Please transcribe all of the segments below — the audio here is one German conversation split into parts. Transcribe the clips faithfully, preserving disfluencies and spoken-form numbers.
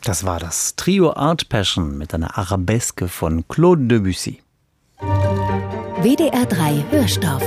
Das war das Trio Art Passion mit einer Arabeske von Claude Debussy. W D R drei Hörstoff.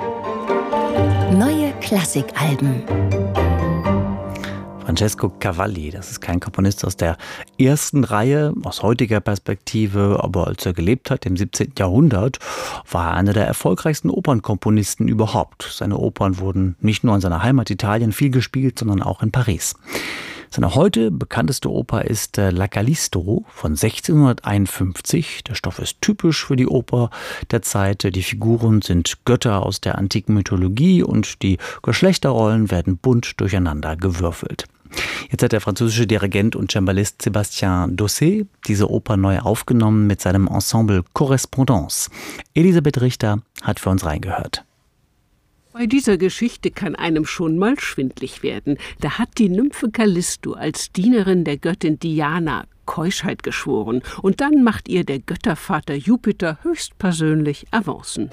Neue Klassikalben. Francesco Cavalli, das ist kein Komponist aus der ersten Reihe, aus heutiger Perspektive, aber als er gelebt hat im siebzehnten Jahrhundert, war er einer der erfolgreichsten Opernkomponisten überhaupt. Seine Opern wurden nicht nur in seiner Heimat Italien viel gespielt, sondern auch in Paris. Seine heute bekannteste Oper ist La Callisto von sechzehnhunderteinundfünfzig. Der Stoff ist typisch für die Oper der Zeit. Die Figuren sind Götter aus der antiken Mythologie und die Geschlechterrollen werden bunt durcheinander gewürfelt. Jetzt hat der französische Dirigent und Cembalist Sébastien Dossé diese Oper neu aufgenommen mit seinem Ensemble Correspondance. Elisabeth Richter hat für uns reingehört. Bei dieser Geschichte kann einem schon mal schwindlig werden. Da hat die Nymphe Callisto als Dienerin der Göttin Diana Keuschheit geschworen. Und dann macht ihr der Göttervater Jupiter höchstpersönlich Avancen.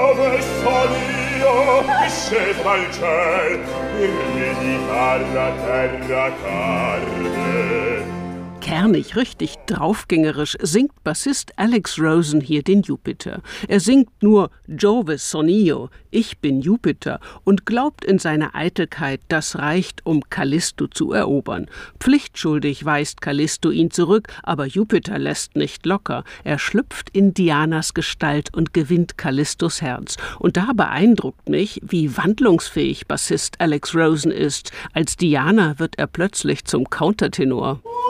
Kernig, richtig draufgängerisch singt Bassist Alex Rosen hier den Jupiter. Er singt nur Jove son io, ich bin Jupiter, und glaubt in seiner Eitelkeit, das reicht, um Callisto zu erobern. Pflichtschuldig weist Callisto ihn zurück, aber Jupiter lässt nicht locker. Er schlüpft in Dianas Gestalt und gewinnt Callistos Herz. Und da beeindruckt mich, wie wandlungsfähig Bassist Alex Rosen ist. Als Diana wird er plötzlich zum Countertenor.